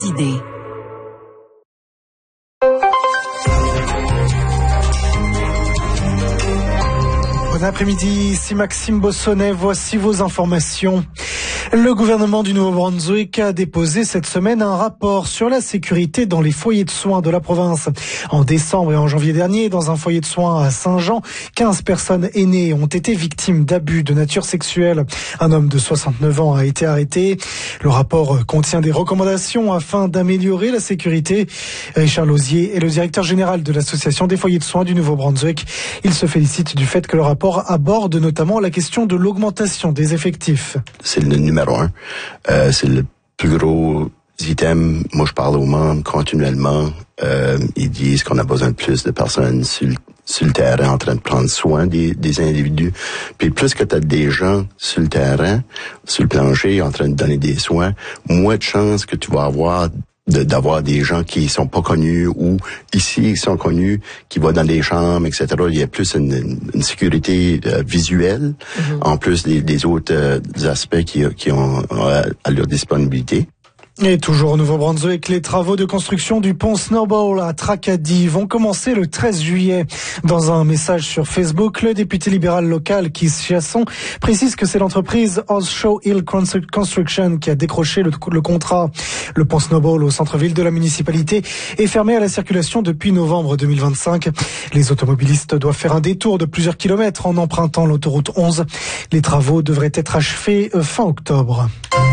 idées. Bon après-midi, ici Maxime Bossonnet, voici vos informations. Le gouvernement du Nouveau-Brunswick a déposé cette semaine un rapport sur la sécurité dans les foyers de soins de la province. En décembre et en janvier dernier, dans un foyer de soins à Saint-Jean, 15 personnes aînées ont été victimes d'abus de nature sexuelle. Un homme de 69 ans a été arrêté. Le rapport contient des recommandations afin d'améliorer la sécurité. Richard Lausier est le directeur général de l'Association des foyers de soins du Nouveau-Brunswick. Il se félicite du fait que le rapport aborde notamment la question de l'augmentation des effectifs. C'est le numéro 1. C'est le plus gros item. Moi, je parle aux membres continuellement. Ils disent qu'on a besoin de plus de personnes sur le terrain en train de prendre soin des individus. Puis plus que tu as des gens sur le terrain, sur le plancher, en train de donner des soins, moins de chances que tu vas avoir d'avoir des gens qui sont pas connus ou ici ils sont connus, qui vont dans les chambres, etc. Il y a plus une sécurité visuelle, en plus des autres aspects qui ont à leur disponibilité. Et toujours au Nouveau-Brunswick, les travaux de construction du pont Snowball à Tracadie vont commencer le 13 juillet. Dans un message sur Facebook, le député libéral local Keith Chiasson précise que c'est l'entreprise Oshaw Hill Construction qui a décroché le contrat. Le pont Snowball au centre-ville de la municipalité est fermé à la circulation depuis novembre 2025. Les automobilistes doivent faire un détour de plusieurs kilomètres en empruntant l'autoroute 11. Les travaux devraient être achevés fin octobre.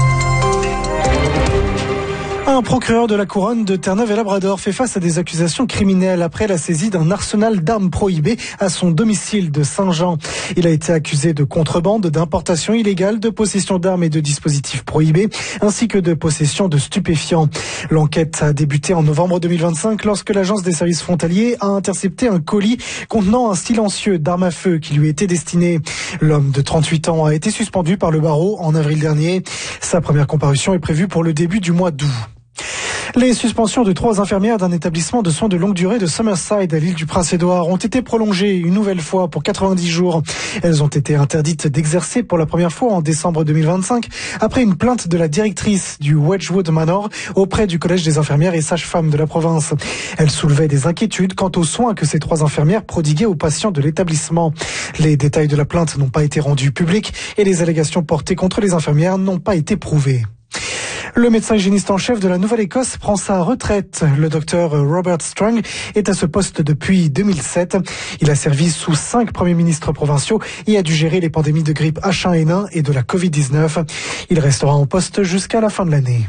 Un procureur de la couronne de Terre-Neuve-et-Labrador fait face à des accusations criminelles après la saisie d'un arsenal d'armes prohibées à son domicile de Saint-Jean. Il a été accusé de contrebande, d'importation illégale, de possession d'armes et de dispositifs prohibés, ainsi que de possession de stupéfiants. L'enquête a débuté en novembre 2025 lorsque l'Agence des services frontaliers a intercepté un colis contenant un silencieux d'armes à feu qui lui était destiné. L'homme de 38 ans a été suspendu par le barreau en avril dernier. Sa première comparution est prévue pour le début du mois d'août. Les suspensions de 3 infirmières d'un établissement de soins de longue durée de Summerside à l'île du Prince-Édouard ont été prolongées une nouvelle fois pour 90 jours. Elles ont été interdites d'exercer pour la première fois en décembre 2025 après une plainte de la directrice du Wedgwood Manor auprès du Collège des infirmières et sages-femmes de la province. Elle soulevait des inquiétudes quant aux soins que ces 3 infirmières prodiguaient aux patients de l'établissement. Les détails de la plainte n'ont pas été rendus publics et les allégations portées contre les infirmières n'ont pas été prouvées. Le médecin hygiéniste en chef de la Nouvelle-Écosse prend sa retraite. Le docteur Robert Strang est à ce poste depuis 2007. Il a servi sous 5 premiers ministres provinciaux et a dû gérer les pandémies de grippe H1N1 et de la Covid-19. Il restera en poste jusqu'à la fin de l'année.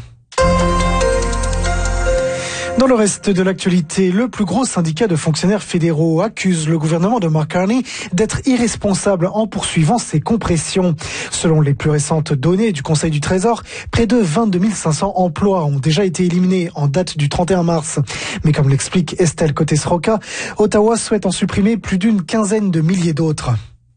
Dans le reste de l'actualité, le plus gros syndicat de fonctionnaires fédéraux accuse le gouvernement de Mark Carney d'être irresponsable en poursuivant ses compressions. Selon les plus récentes données du Conseil du Trésor, près de 22 500 emplois ont déjà été éliminés en date du 31 mars. Mais comme l'explique Estelle Cotes-Roca, Ottawa souhaite en supprimer plus d'une quinzaine de milliers d'autres.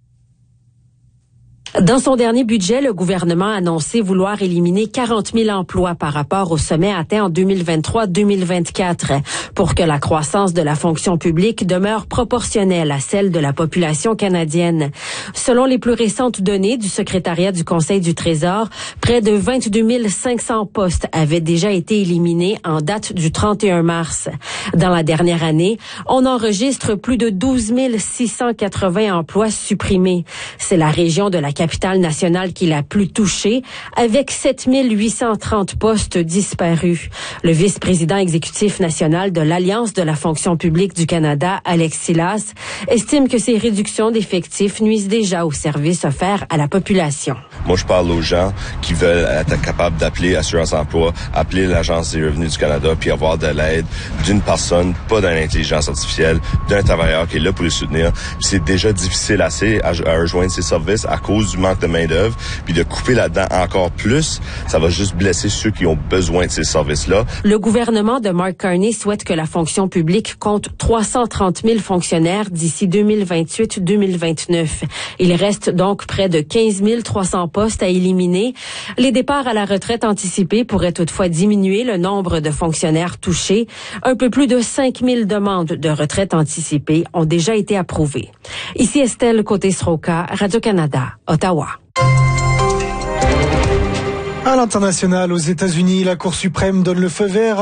Dans son dernier budget, le gouvernement a annoncé vouloir éliminer 40 000 emplois par rapport au sommet atteint en 2023-2024 pour que la croissance de la fonction publique demeure proportionnelle à celle de la population canadienne. Selon les plus récentes données du secrétariat du Conseil du Trésor, près de 22 500 postes avaient déjà été éliminés en date du 31 mars. Dans la dernière année, on enregistre plus de 12 680 emplois supprimés. C'est la région de la capitale nationale qui l'a plus touchée, avec 7 830 postes disparus. Le vice-président exécutif national de l'Alliance de la fonction publique du Canada, Alex Silas, estime que ces réductions d'effectifs nuisent déjà aux services offerts à la population. Moi, je parle aux gens qui veulent être capables d'appeler Assurance Emploi, appeler l'Agence des revenus du Canada, puis avoir de l'aide d'une personne, pas d'une intelligence artificielle, d'un travailleur qui est là pour les soutenir. Puis c'est déjà difficile assez à rejoindre ces services à cause du manque de main-d'œuvre, puis de couper là-dedans encore plus, ça va juste blesser ceux qui ont besoin de ces services-là. Le gouvernement de Mark Carney souhaite que la fonction publique compte 330 000 fonctionnaires d'ici 2028-2029. Il reste donc près de 15 300 postes à éliminer. Les départs à la retraite anticipée pourraient toutefois diminuer le nombre de fonctionnaires touchés. Un peu plus de 5 000 demandes de retraite anticipée ont déjà été approuvées. Ici Estelle Cotes-Roca, Radio-Canada, Ottawa. À l'international, aux États-Unis, la Cour suprême donne le feu vert